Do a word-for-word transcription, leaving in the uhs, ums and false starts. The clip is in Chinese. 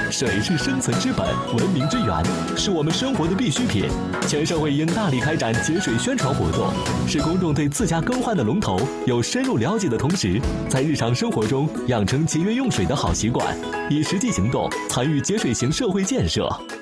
水是生存之本，文明之源，是我们生活的必需品。全社会应大力开展节水宣传活动，使公众对自家更换的龙头有深入了解的同时，在日常生活中养成节约用水的好习惯，以实际行动参与节水型社会建设。